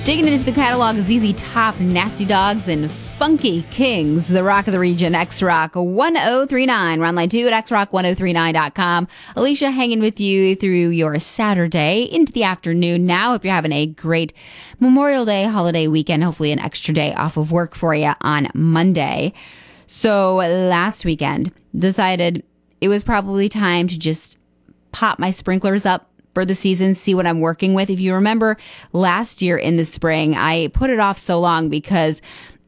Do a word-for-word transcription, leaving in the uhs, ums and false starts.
Digging into the catalog of Z Z Top, Nasty Dogs, and Funky Kings, the rock of the region, X-Rock one oh three nine. We're on line two at x rock one oh three nine dot com. Alicia hanging with you through your Saturday into the afternoon now. Hope you're having a great Memorial Day holiday weekend. Hopefully an extra day off of work for you on Monday. So last weekend, decided it was probably time to just pop my sprinklers up for the season, see what I'm working with. If you remember last year in the spring, I put it off so long because